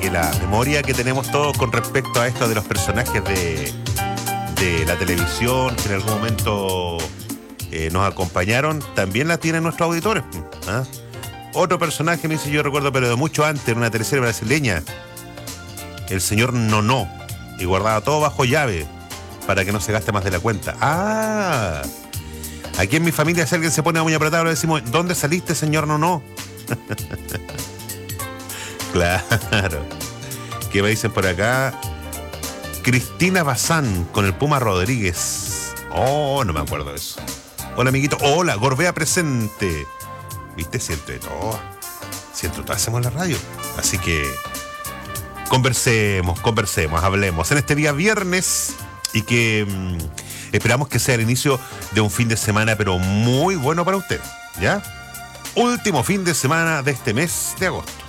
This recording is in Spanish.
que la memoria que tenemos todos con respecto a esto de los personajes de la televisión que en algún momento nos acompañaron, también la tienen nuestros auditores. ¿Ah? Otro personaje, me dice, yo recuerdo, pero de mucho antes, en una teleserie brasileña, el señor Nonó, y guardaba todo bajo llave para que no se gaste más de la cuenta. ¡Ah! Aquí en mi familia, si alguien se pone a uña apretada, le decimos, ¿dónde saliste, señor Nonó? Claro. ¿Qué me dicen por acá? Cristina Bazán con el Puma Rodríguez. Oh, no me acuerdo de eso. Hola, amiguito. Hola, Gorbea presente. ¿Viste? Si entre todos hacemos la radio. Así que conversemos, hablemos en este día viernes y que esperamos que sea el inicio de un fin de semana, pero muy bueno para usted, ¿ya? Último fin de semana de este mes de agosto.